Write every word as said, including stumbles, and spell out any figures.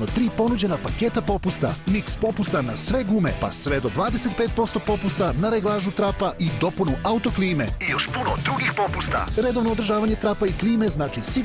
zajedno tri ponuđena paketa popusta, miks popusta na sve gume, pa sve do dvadeset pet posto popusta na reglažu trapa i dopunu autoklime. I još puno drugih popusta. Redovno održavanje trapa i klime znači sigurno